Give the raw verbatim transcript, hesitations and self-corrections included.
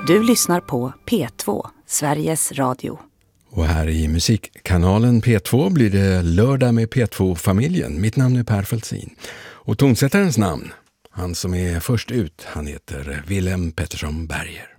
Du lyssnar på P två, Sveriges Radio. Och här i musikkanalen P två blir det lördag med P två-familjen. Mitt namn är Per Fältsin. Och tonsättarens namn, han som är först ut, han heter Willem Pettersson Berger.